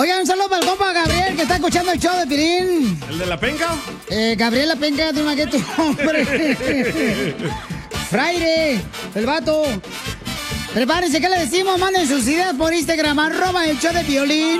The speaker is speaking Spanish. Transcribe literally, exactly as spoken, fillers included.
Oigan, un saludo para el compa Gabriel, que está escuchando el show de Pirín. ¿El de la penca? Eh, Gabriel La Penca, de magueto, hombre. Fraire, el vato. Prepárense, ¿qué le decimos? Manden sus ideas por Instagram, arroba el show de Piolín.